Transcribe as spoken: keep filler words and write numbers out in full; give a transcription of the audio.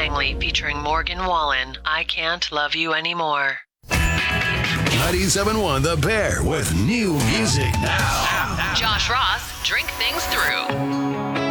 Langley featuring Morgan Wallen. I Can't Love You Anymore. ninety-seven point one The Bear with new music now. Josh Ross, Drink Things Through.